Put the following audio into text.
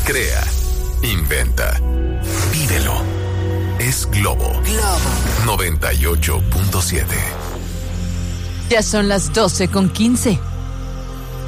Crea, inventa, vívelo. Es Globo 98.7. Ya son las 12:15.